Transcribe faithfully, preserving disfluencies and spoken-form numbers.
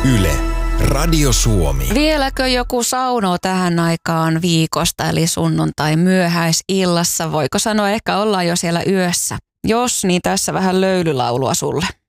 Yle, Radio Suomi. Vieläkö joku saunoo tähän aikaan viikosta, eli sunnuntai myöhäisillassa? Voiko sanoa, ehkä ollaan jo siellä yössä? Jos, niin tässä vähän löylylaulua sulle.